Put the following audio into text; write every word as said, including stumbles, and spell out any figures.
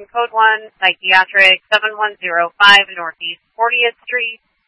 Code one, Psychiatric, seven one zero five Northeast fortieth Street,